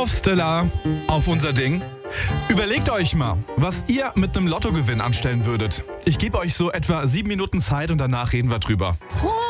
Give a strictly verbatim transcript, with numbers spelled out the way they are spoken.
auf Stella, auf unser Ding. Überlegt euch mal, was ihr mit einem Lottogewinn anstellen würdet. Ich gebe euch so etwa sieben Minuten Zeit und danach reden wir drüber. Prost!